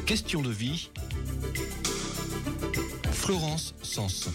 Question de vie. Florence Sens.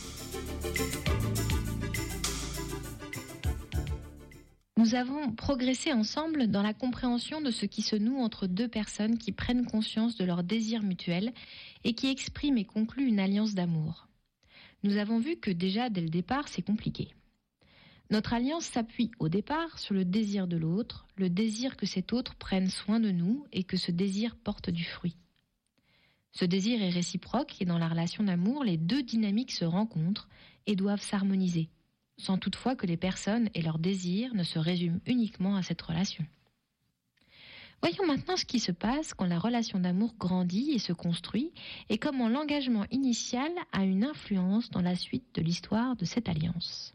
Nous avons progressé ensemble dans la compréhension de ce qui se noue entre deux personnes qui prennent conscience de leurs désirs mutuels et qui expriment et concluent une alliance d'amour. Nous avons vu que déjà dès le départ, c'est compliqué. Notre alliance s'appuie au départ sur le désir de l'autre, le désir que cet autre prenne soin de nous et que ce désir porte du fruit. Ce désir est réciproque et dans la relation d'amour, les deux dynamiques se rencontrent et doivent s'harmoniser, sans toutefois que les personnes et leurs désirs ne se résument uniquement à cette relation. Voyons maintenant ce qui se passe quand la relation d'amour grandit et se construit et comment l'engagement initial a une influence dans la suite de l'histoire de cette alliance.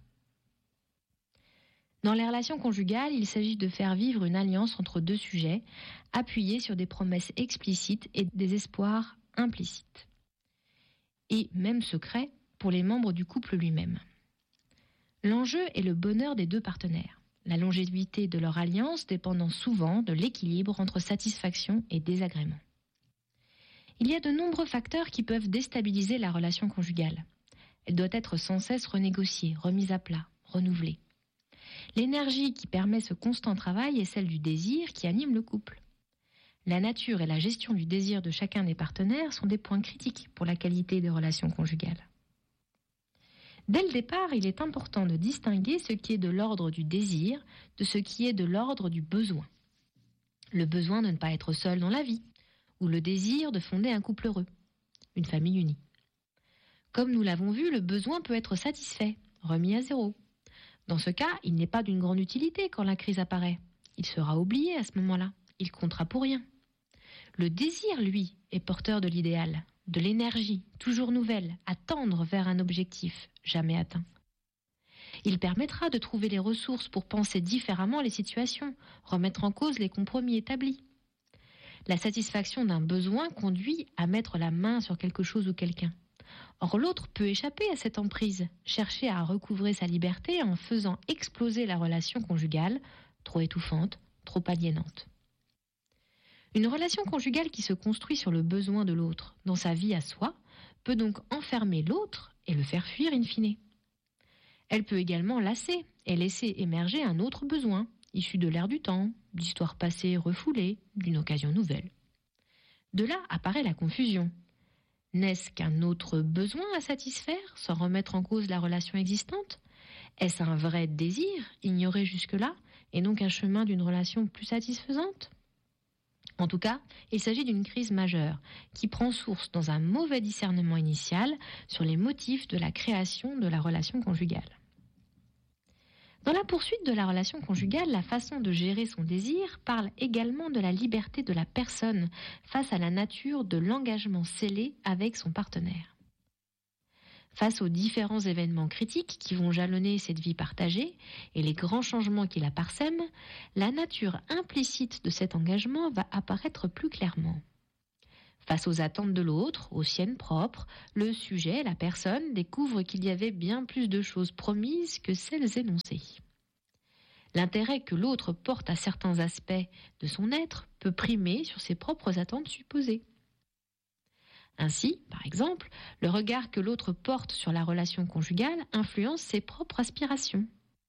Dans les relations conjugales, il s'agit de faire vivre une alliance entre deux sujets, appuyée sur des promesses explicites et des espoirs implicites. Et même secrets pour les membres du couple lui-même. L'enjeu est le bonheur des deux partenaires, la longévité de leur alliance dépendant souvent de l'équilibre entre satisfaction et désagrément. Il y a de nombreux facteurs qui peuvent déstabiliser la relation conjugale. Elle doit être sans cesse renégociée, remise à plat, renouvelée. L'énergie qui permet ce constant travail est celle du désir qui anime le couple. La nature et la gestion du désir de chacun des partenaires sont des points critiques pour la qualité des relations conjugales. Dès le départ, il est important de distinguer ce qui est de l'ordre du désir de ce qui est de l'ordre du besoin. Le besoin de ne pas être seul dans la vie, ou le désir de fonder un couple heureux, une famille unie. Comme nous l'avons vu, le besoin peut être satisfait, remis à zéro. Dans ce cas, il n'est pas d'une grande utilité quand la crise apparaît. Il sera oublié à ce moment-là. Il comptera pour rien. Le désir, lui, est porteur de l'idéal, de l'énergie, toujours nouvelle, à tendre vers un objectif, jamais atteint. Il permettra de trouver les ressources pour penser différemment les situations, remettre en cause les compromis établis. La satisfaction d'un besoin conduit à mettre la main sur quelque chose ou quelqu'un. Or, l'autre peut échapper à cette emprise, chercher à recouvrer sa liberté en faisant exploser la relation conjugale, trop étouffante, trop aliénante. Une relation conjugale qui se construit sur le besoin de l'autre, dans sa vie à soi, peut donc enfermer l'autre et le faire fuir in fine. Elle peut également lasser et laisser émerger un autre besoin, issu de l'air du temps, d'histoires passées refoulées, d'une occasion nouvelle. De là apparaît la confusion. N'est-ce qu'un autre besoin à satisfaire, sans remettre en cause la relation existante ? Est-ce un vrai désir, ignoré jusque-là, et donc un chemin d'une relation plus satisfaisante ? En tout cas, il s'agit d'une crise majeure, qui prend source dans un mauvais discernement initial sur les motifs de la création de la relation conjugale. Dans la poursuite de la relation conjugale, la façon de gérer son désir parle également de la liberté de la personne face à la nature de l'engagement scellé avec son partenaire. Face aux différents événements critiques qui vont jalonner cette vie partagée et les grands changements qui la parsèment, la nature implicite de cet engagement va apparaître plus clairement. Face aux attentes de l'autre, aux siennes propres, le sujet, la personne, découvre qu'il y avait bien plus de choses promises que celles énoncées. L'intérêt que l'autre porte à certains aspects de son être peut primer sur ses propres attentes supposées. Ainsi, par exemple, le regard que l'autre porte sur la relation conjugale influence ses propres aspirations.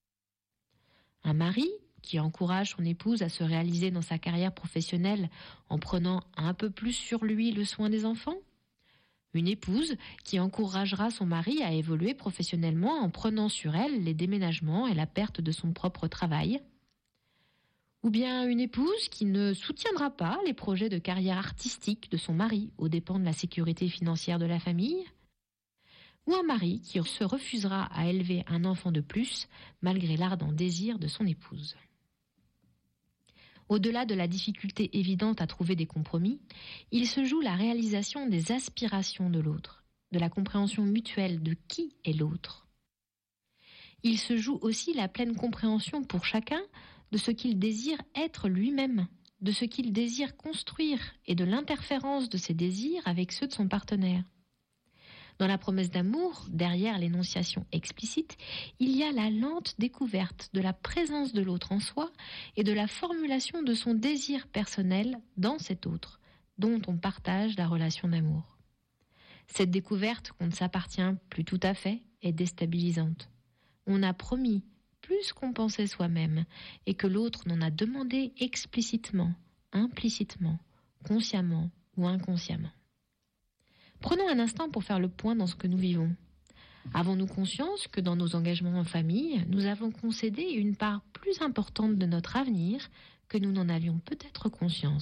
Un mari qui encourage son épouse à se réaliser dans sa carrière professionnelle en prenant un peu plus sur lui le soin des enfants ? Une épouse qui encouragera son mari à évoluer professionnellement en prenant sur elle les déménagements et la perte de son propre travail ? Ou bien une épouse qui ne soutiendra pas les projets de carrière artistique de son mari aux dépens de la sécurité financière de la famille ? Ou un mari qui se refusera à élever un enfant de plus malgré l'ardent désir de son épouse ? Au-delà de la difficulté évidente à trouver des compromis, il se joue la réalisation des aspirations de l'autre, de la compréhension mutuelle de qui est l'autre. Il se joue aussi la pleine compréhension pour chacun de ce qu'il désire être lui-même, de ce qu'il désire construire et de l'interférence de ses désirs avec ceux de son partenaire. Dans la promesse d'amour, derrière l'énonciation explicite, il y a la lente découverte de la présence de l'autre en soi et de la formulation de son désir personnel dans cet autre, dont on partage la relation d'amour. Cette découverte qu'on ne s'appartient plus tout à fait est déstabilisante. On a promis plus qu'on pensait soi-même et que l'autre n'en a demandé explicitement, implicitement, consciemment ou inconsciemment. Prenons un instant pour faire le point dans ce que nous vivons. Avons-nous conscience que dans nos engagements en famille, nous avons concédé une part plus importante de notre avenir que nous n'en avions peut-être conscience ?